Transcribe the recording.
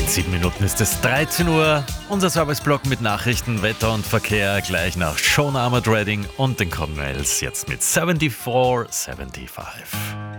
In 7 Minuten ist es 13 Uhr. Unser Serviceblock mit Nachrichten, Wetter und Verkehr gleich nach Sean Armored Redding und den Cornells jetzt mit 74, 75.